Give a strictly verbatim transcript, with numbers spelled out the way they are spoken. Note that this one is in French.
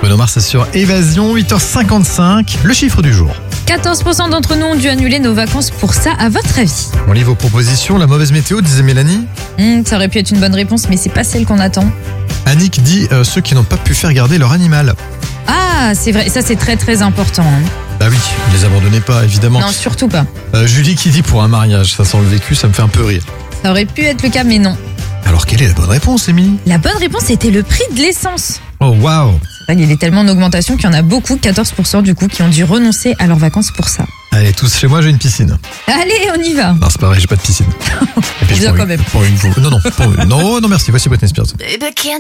Bruno Mars sur Évasion, huit heures cinquante-cinq, le chiffre du jour. quatorze pour cent d'entre nous ont dû annuler nos vacances pour ça, à votre avis? On lit vos propositions, la mauvaise météo, disait Mélanie. Hum, Ça aurait pu être une bonne réponse, mais c'est pas celle qu'on attend. Annick dit euh, ceux qui n'ont pas pu faire garder leur animal. Ah, c'est vrai, ça c'est très très important. hein. Bah oui, ne les abandonnez pas, évidemment. Non, surtout pas. Euh, Julie qui dit pour un mariage, ça sent le vécu, ça me fait un peu rire. Ça aurait pu être le cas, mais non. Alors quelle est la bonne réponse, Émilie? La bonne réponse était le prix de l'essence. Oh waouh. C'est vrai, il est tellement en augmentation qu'il y en a beaucoup, quatorze pour cent du coup, qui ont dû renoncer à leurs vacances pour ça. Allez, tous chez moi, j'ai une piscine. Allez, on y va. Non, c'est pas vrai, j'ai pas de piscine. Et puis, je Bien prends quand une- même. je prends une- Non, non, pas une- non, non, merci, voici Britney Spears. Baby, can't